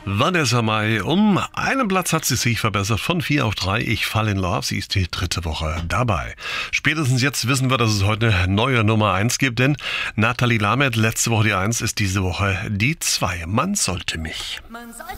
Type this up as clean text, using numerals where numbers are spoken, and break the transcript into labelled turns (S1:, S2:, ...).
S1: Vanessa Mai, um einen Platz hat sie sich verbessert, von 4 auf 3. Ich falle in Love, sie ist die 3. Woche dabei. Spätestens jetzt wissen wir, dass es heute eine neue Nummer 1 gibt, denn Nathalie Lamed, letzte Woche die 1, ist diese Woche die 2. Man sollte mich.
S2: Man sollte